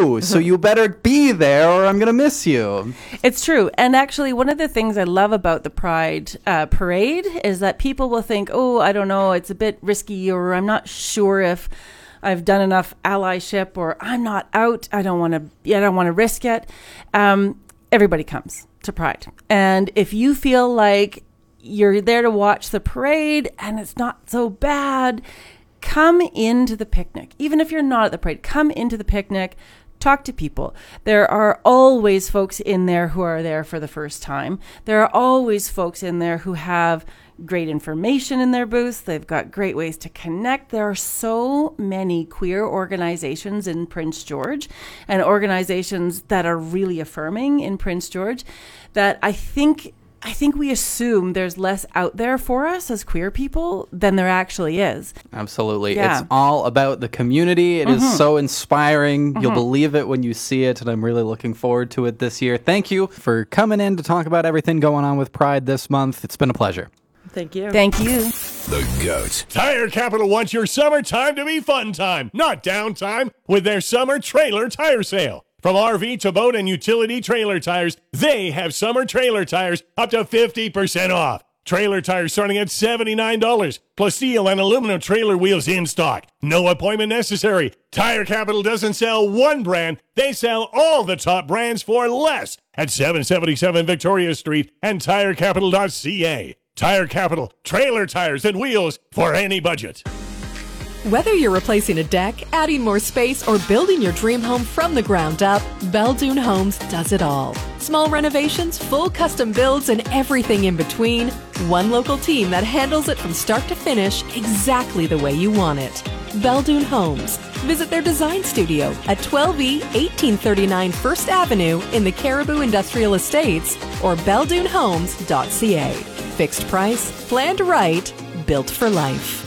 you. So you better be there or I'm going to miss you. It's true. And actually, one of the things I love about the Pride parade is that people will think, oh, I don't know, it's a bit risky, or I'm not sure if I've done enough allyship, or I'm not out. I don't want to risk it. Everybody comes to Pride. And if you feel like you're there to watch the parade and it's not so bad, come into the picnic. Even if you're not at the parade, come into the picnic, talk to people. There are always folks in there who are there for the first time. There are always folks in there who have great information in their booths. They've got great ways to connect. There are so many queer organizations in Prince George, and organizations that are really affirming in Prince George, that I think we assume there's less out there for us as queer people than there actually is. Absolutely. Yeah. It's all about the community. It is so inspiring. You'll believe it when you see it, and I'm really looking forward to it this year. Thank you for coming in to talk about everything going on with Pride this month. It's been a pleasure. Thank you. Thank you. The GOAT. Tire Capital wants your summertime to be fun time, not downtime, with their summer trailer tire sale. From RV to boat and utility trailer tires, they have summer trailer tires up to 50% off. Trailer tires starting at $79, plus steel and aluminum trailer wheels in stock. No appointment necessary. Tire Capital doesn't sell one brand. They sell all the top brands for less at 777 Victoria Street and tirecapital.ca. Tire Capital, trailer tires and wheels for any budget. Whether you're replacing a deck, adding more space, or building your dream home from the ground up, Beldoon Homes does it all. Small renovations, full custom builds, and everything in between. One local team that handles it from start to finish exactly the way you want it. Beldoon Homes. Visit their design studio at 12E 1839 First Avenue in the Caribou Industrial Estates or beldoonhomes.ca. Fixed price, planned right, built for life.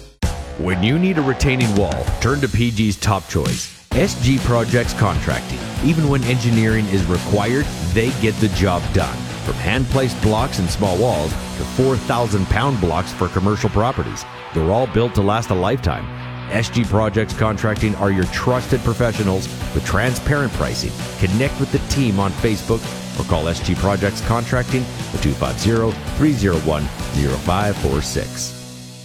When you need a retaining wall, turn to PG's top choice, SG Projects Contracting. Even when engineering is required, they get the job done. From hand-placed blocks and small walls to 4,000-pound blocks for commercial properties, they're all built to last a lifetime. SG Projects Contracting are your trusted professionals with transparent pricing. Connect with the team on Facebook or call SG Projects Contracting at 250-301-0546.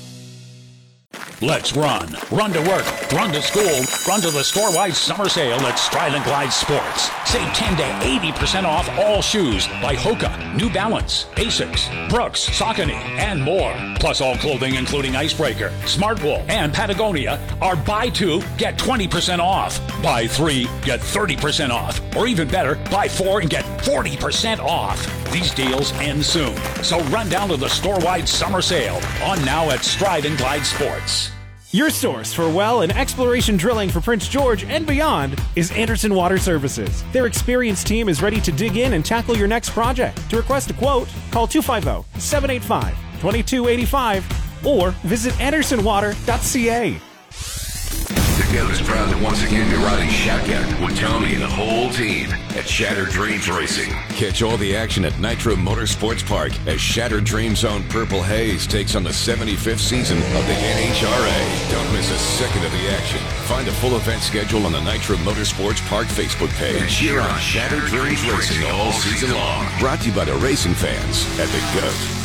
Let's run. Run to work. Run to school. Run to the store-wide summer sale at Stride and Glide Sports. Save 10 to 80% off all shoes by Hoka, New Balance, Asics, Brooks, Saucony, and more. Plus all clothing including Icebreaker, Smartwool, and Patagonia are buy two, get 20% off. Buy three, get 30% off. Or even better, buy four and get 40% off. These deals end soon. So run down to the store-wide summer sale on now at Stride and Glide Sports. Your source for well and exploration drilling for Prince George and beyond is Anderson Water Services. Their experienced team is ready to dig in and tackle your next project. To request a quote, call 250-785-2285 or visit andersonwater.ca. The GOAT is proud to once again be riding shotgun with Tony and the whole team at Shattered Dreams Racing. Catch all the action at Nitro Motorsports Park as Shattered Dreams own Purple Haze takes on the 75th season of the NHRA. Don't miss a second of the action. Find a full event schedule on the Nitro Motorsports Park Facebook page. And cheer on Shattered Dreams Racing all season long. Brought to you by the racing fans at the GOAT.